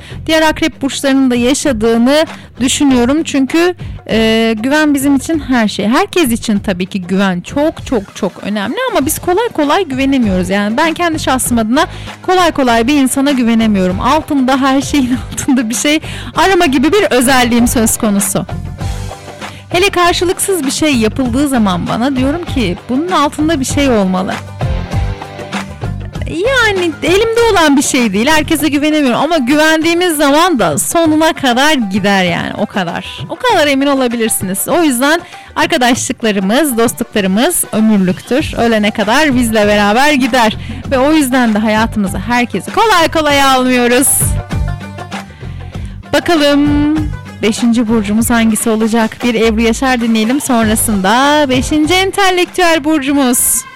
diğer akrep burçlarının da yaşadığını düşünüyorum. Çünkü güven bizim için her şey. Herkes için tabii ki güven çok çok çok önemli ama biz kolay kolay güvenemiyoruz. Yani ben kendi şahsım adına kolay kolay bir insana güvenemiyorum. Altında, her şeyin altında bir şey arama gibi bir özelliğim söz konusu. Hele karşılıksız bir şey yapıldığı zaman bana diyorum ki bunun altında bir şey olmalı. Yani elimde olan bir şey değil. Herkese güvenemiyorum ama güvendiğimiz zaman da sonuna kadar gider yani, o kadar. O kadar emin olabilirsiniz. O yüzden arkadaşlıklarımız, dostluklarımız ömürlüktür. Ölene kadar bizle beraber gider. Ve o yüzden de hayatımıza herkesi kolay kolay almıyoruz. Bakalım 5. burcumuz hangisi olacak? Bir Ebru Yaşar dinleyelim, sonrasında 5. entelektüel burcumuz.